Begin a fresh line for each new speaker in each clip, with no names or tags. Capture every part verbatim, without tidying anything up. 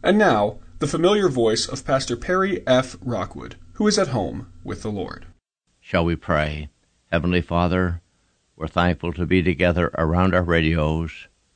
And now, the familiar voice of Pastor Perry F. Rockwood, who is at home with the Lord.
Shall we pray? Heavenly Father, we're thankful to be together around our radios.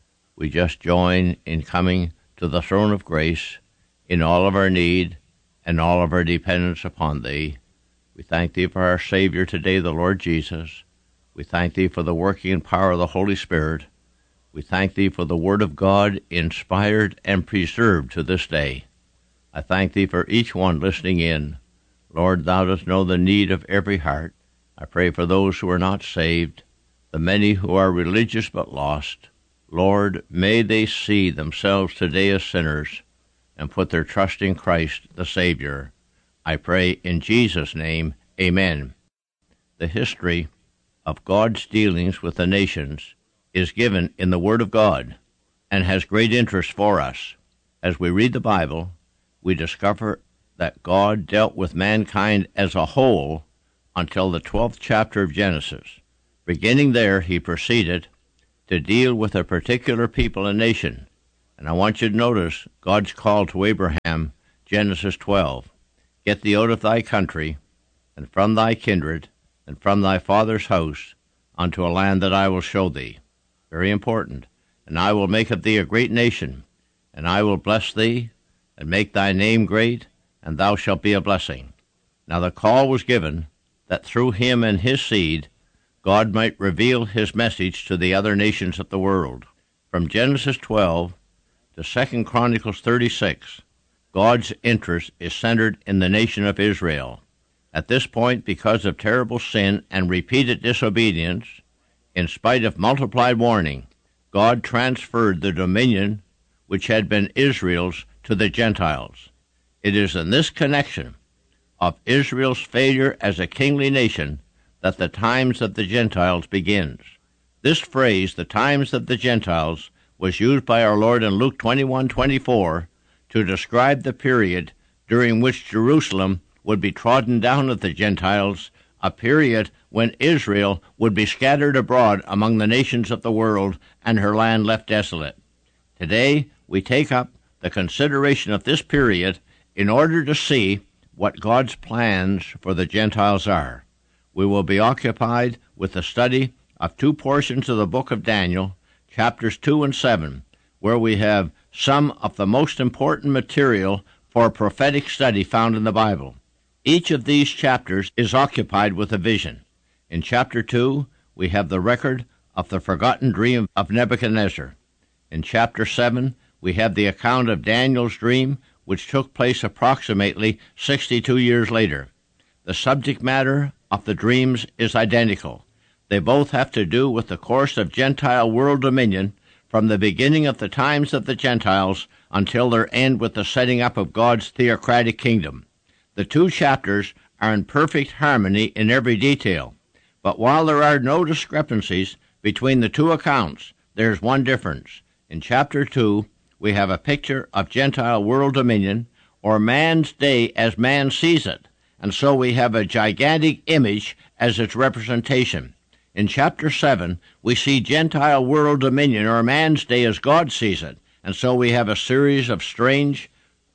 We just join in coming to the throne of grace in all of our need and all of our dependence upon Thee. We thank Thee for our Savior today, the Lord Jesus. We thank Thee for the working power of the Holy Spirit. We thank Thee for the Word of God inspired and preserved to this day. I thank Thee for each one listening in. Lord, Thou dost know the need of every heart. I pray for those who are not saved, the many who are religious but lost. Lord, may they see themselves today as sinners and put their trust in Christ, the Savior. I pray in Jesus' name, amen. The history of God's dealings with the nations is given in the Word of God and has great interest for us. As we read the Bible, we discover that God dealt with mankind as a whole until the twelfth chapter of Genesis. Beginning there, he proceeded to deal with a particular people and nation. And I want you to notice God's call to Abraham, Genesis twelve. Get thee out of thy country, and from thy kindred, and from thy father's house, unto a land that I will show thee. Very important. And I will make of thee a great nation, and I will bless thee, and make thy name great, and thou shalt be a blessing. Now the call was given that through him and his seed, God might reveal his message to the other nations of the world. From Genesis twelve to Second Chronicles thirty-six, God's interest is centered in the nation of Israel. At this point, because of terrible sin and repeated disobedience, in spite of multiplied warning, God transferred the dominion which had been Israel's to the Gentiles. It is in this connection of Israel's failure as a kingly nation that the times of the Gentiles begins. This phrase, the times of the Gentiles, was used by our Lord in Luke twenty-one twenty-four to describe the period during which Jerusalem would be trodden down of the Gentiles, a period when Israel would be scattered abroad among the nations of the world and her land left desolate. Today, we take up the consideration of this period in order to see what God's plans for the Gentiles are. We will be occupied with the study of two portions of the book of Daniel, chapters two and seven, where we have some of the most important material for prophetic study found in the Bible. Each of these chapters is occupied with a vision. In chapter two, we have the record of the forgotten dream of Nebuchadnezzar. In chapter seven, we have the account of Daniel's dream, which took place approximately sixty-two years later. The subject matter of the dreams is identical. They both have to do with the course of Gentile world dominion from the beginning of the times of the Gentiles until their end with the setting up of God's theocratic kingdom. The two chapters are in perfect harmony in every detail, but while there are no discrepancies between the two accounts, there is one difference. In chapter two, we have a picture of Gentile world dominion, or man's day as man sees it, and so we have a gigantic image as its representation. In chapter seven, we see Gentile world dominion, or man's day as God sees it, and so we have a series of strange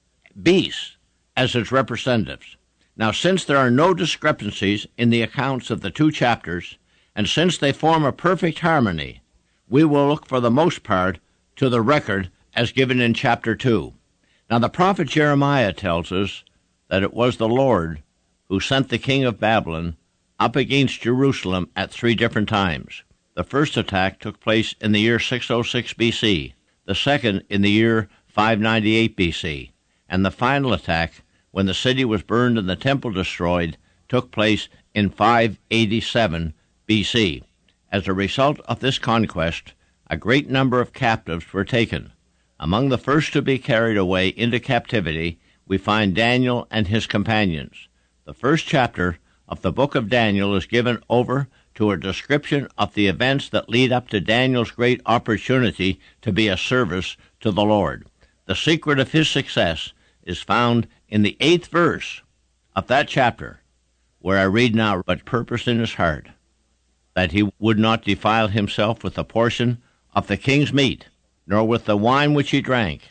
beasts as its representatives. Now, since there are no discrepancies in the accounts of the two chapters, and since they form a perfect harmony, we will look for the most part to the record as given in chapter two. Now, the prophet Jeremiah tells us that it was the Lord who sent the king of Babylon up against Jerusalem at three different times. The first attack took place in the year six oh six B C, the second in the year five ninety-eight B C, and the final attack, when the city was burned and the temple destroyed, took place in five eighty-seven B C. As a result of this conquest, a great number of captives were taken. Among the first to be carried away into captivity, we find Daniel and his companions. The first chapter of the book of Daniel is given over to a description of the events that lead up to Daniel's great opportunity to be a service to the Lord. The secret of his success is found in the eighth verse of that chapter, where I read now, "But purpose in his heart, that he would not defile himself with a portion of the king's meat, nor with the wine which he drank,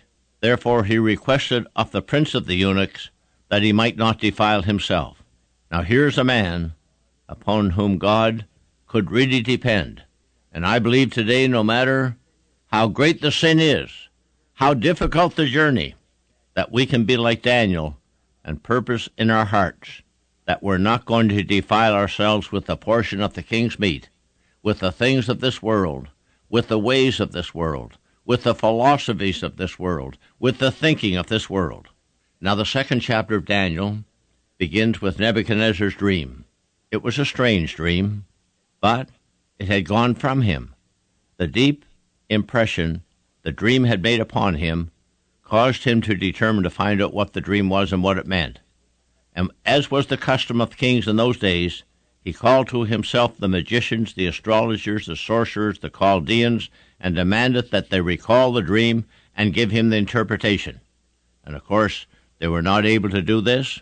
Therefore he requested of the prince of the eunuchs that he might not defile himself. Now here's a man upon whom God could really depend. And I believe today, no matter how great the sin is, how difficult the journey, that we can be like Daniel and purpose in our hearts that we're not going to defile ourselves with the portion of the king's meat, with the things of this world, with the ways of this world, with the philosophies of this world, with the thinking of this world. Now the second chapter of Daniel begins with Nebuchadnezzar's dream. It was a strange dream, but it had gone from him. The deep impression the dream had made upon him caused him to determine to find out what the dream was and what it meant. And as was the custom of kings in those days, he called to himself the magicians, the astrologers, the sorcerers, the Chaldeans, and demanded that they recall the dream and give him the interpretation. And of course, they were not able to do this.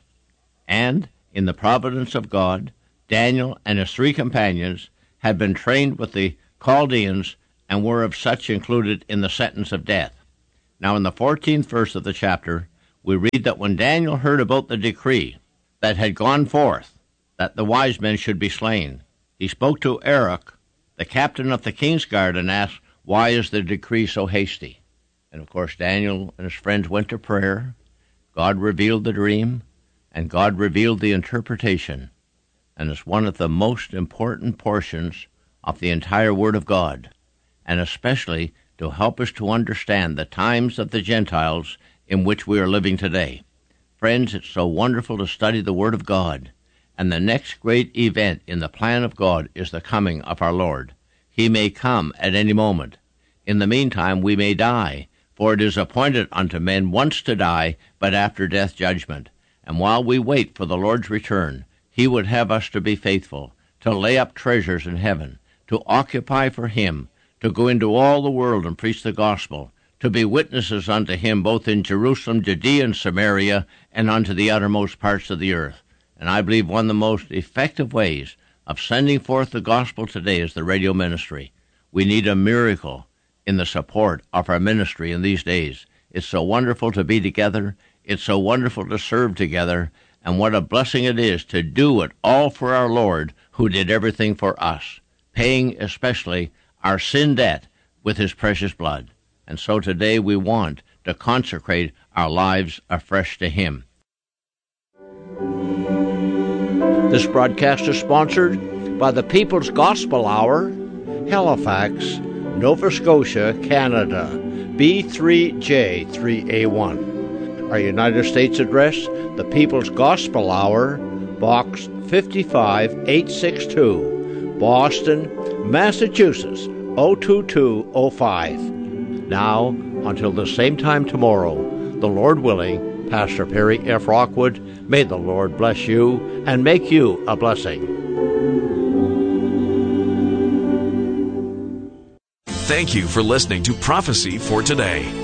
And in the providence of God, Daniel and his three companions had been trained with the Chaldeans and were of such included in the sentence of death. Now in the fourteenth verse of the chapter, we read that when Daniel heard about the decree that had gone forth, that the wise men should be slain, he spoke to Arioch, the captain of the king's guard, and asked, "Why is the decree so hasty?" And of course Daniel and his friends went to prayer. God revealed the dream, and God revealed the interpretation. And it's one of the most important portions of the entire Word of God, and especially to help us to understand the times of the Gentiles in which we are living today. Friends, it's so wonderful to study the Word of God, and the next great event in the plan of God is the coming of our Lord. He may come at any moment. In the meantime, we may die, for it is appointed unto men once to die, but after death judgment. And while we wait for the Lord's return, he would have us to be faithful, to lay up treasures in heaven, to occupy for him, to go into all the world and preach the gospel, to be witnesses unto him both in Jerusalem, Judea, and Samaria, and unto the uttermost parts of the earth. And I believe one of the most effective ways of sending forth the gospel today is the radio ministry. We need a miracle in the support of our ministry in these days. It's so wonderful to be together. It's so wonderful to serve together. And what a blessing it is to do it all for our Lord, who did everything for us, paying especially our sin debt with his precious blood. And so today we want to consecrate our lives afresh to him. This broadcast is sponsored by the People's Gospel Hour, Halifax, Nova Scotia, Canada, B three J three A one. Our United States address, the People's Gospel Hour, Box fifty-five eight sixty-two, Boston, Massachusetts, oh two two oh five. Now, until the same time tomorrow, the Lord willing, Pastor Perry F. Rockwood, may the Lord bless you and make you a blessing.
Thank you for listening to Prophecy for Today.